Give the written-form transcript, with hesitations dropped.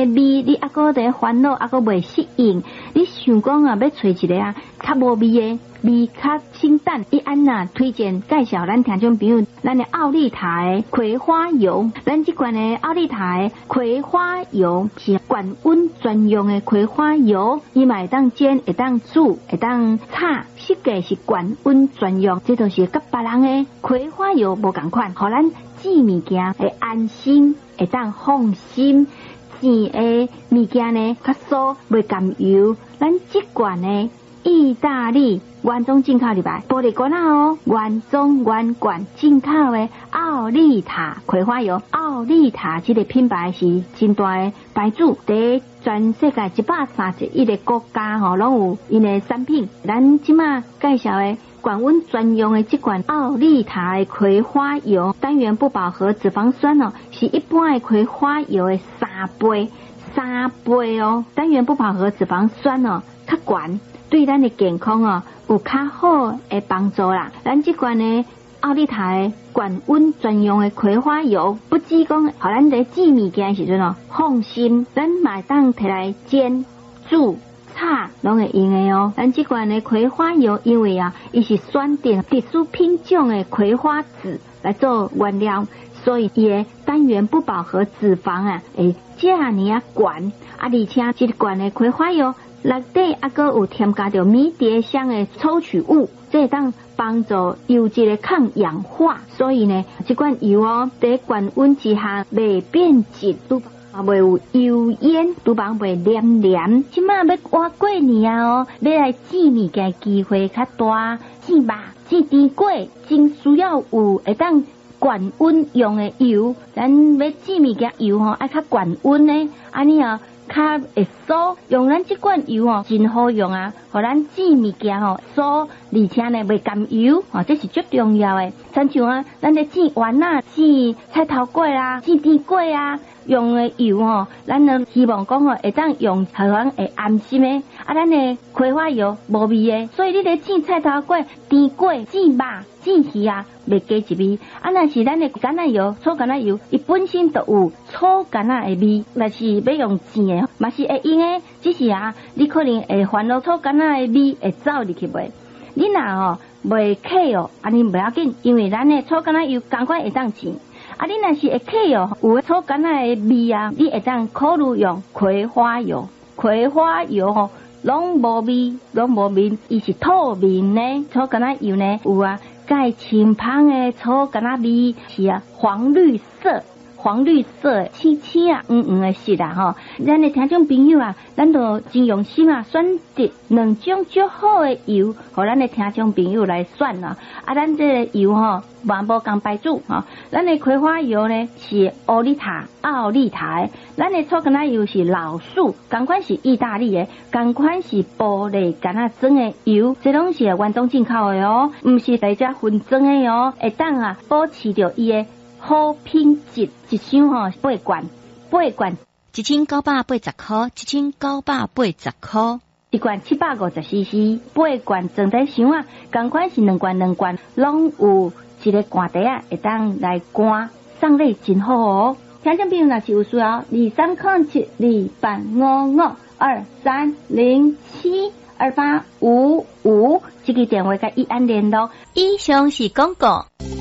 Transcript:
味，你还搁在烦恼，还搁未适应，你想讲啊，要找一个啊，较无味的。味较清淡，伊安那推荐介绍咱听众朋友，咱的奥利塔的葵花油，咱这款的奥利塔的葵花油是管温专用的葵花油，伊嘛会当煎，会当煮，会当炒，设计是管温专用，这就是甲别人的葵花油无同款，互咱煮物件会安心，会当放心。煮的物件呢，较酥，袂甘油，咱这款呢。意大利原装进口入来，玻璃罐哦，原装原罐进口的奥利塔葵花油，奥利塔这个品牌是真大的牌子，在全世界131个国家吼，拢有因的产品。咱即马介绍的管温专用的这款奥利塔的葵花油，单元不饱和脂肪酸哦，是一般的葵花油的3倍哦，单元不饱和脂肪酸哦，较悬。对咱的健康哦有较好的帮助啦。咱这款呢奥利塔的管温专用的葵花油，不止讲，互咱在煮物件时阵哦放心，咱嘛当摕来煎、煮、炒，拢会用的哦。咱这款的葵花油，因为啊，伊是选定特殊品种的葵花籽来做原料，所以伊的单元不饱和脂肪啊，会这样啊悬啊，而且这款的葵花油。内底还佫有添加着迷迭香的抽取物，这当帮助油脂的抗氧化。所以呢，这款油哦，在高温之下袂变质，都袂有油烟，都帮袂黏黏。即马要活过年哦，要来煮物件机会较大，煮肉、煮甜粿，真需要有会当高温用的油。咱要煮物件油吼，爱较高温呢，安尼哦。较会酥，用咱这款油哦，真好用啊！互咱煮物件吼酥，而且呢袂甘油哦，这是最重要的。亲像啊，咱咧煮丸啊、煮菜头粿啦、煮甜粿啊，用的油哦，咱呢希望讲哦，会当用互咱会安心的。啊，咱的葵花油无味的，所以你咧煮菜头粿、甜粿、煮肉、煮鱼啊，袂加一味。啊，若是咱的橄榄油、粗橄榄油，伊本身就有粗橄榄的味，若是要用煎的，嘛是会用的。只是啊，你可能会烦恼粗橄榄的味会走入去袂。你若哦袂客哦，安尼袂要紧，因为咱的粗橄榄油赶快会当煎。啊，你若是会客哦，有粗橄榄的味啊，你会当考虑用葵花油。葵花油吼，拢无味，伊是透明的。粗橄榄油呢，有啊，介清芳的粗橄榄味是啊，黄绿色，青青啊，黄黄的色啦吼。咱的听众朋友啊，咱都真用心啊，选择两种最好的油，互咱的听众朋友来选啊。啊，咱这个油吼，嘛无共牌子吼。咱的葵花油呢是奥利塔的，咱的粗橄榄油是老树，同款是意大利的，同款是玻璃橄榄装的油，这拢是原装进口的哦，唔是大家分装的哦，会当啊保持着伊的。好品质，一箱吼8罐 ，1980块，1980块， 一罐750cc， 8罐装在箱啊，同款是2罐，拢有一个罐袋啊，会当来灌，送礼真好哦。听众朋友若是有需要，2307285523072855，这个电话甲伊安联络。 以上是广告。